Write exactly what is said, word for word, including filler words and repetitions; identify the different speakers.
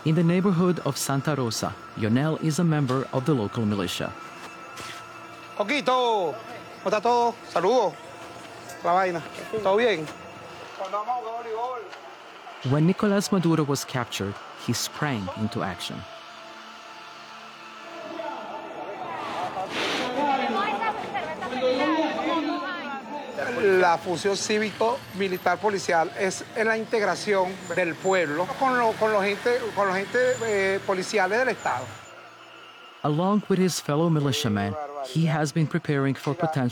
Speaker 1: In the neighborhood of Santa Rosa, Yonel is a member of the local militia.
Speaker 2: Coquito, ¿cómo está todo? Saludos. La vaina. ¿Todo bien?
Speaker 1: When Nicolas Maduro was captured, he sprang into action.
Speaker 2: La función cívico-militar-policial es la integración del pueblo con los con los gente, con los gente eh, policiales del Estado.
Speaker 1: Along with his fellow militiamen, he has been preparing for potential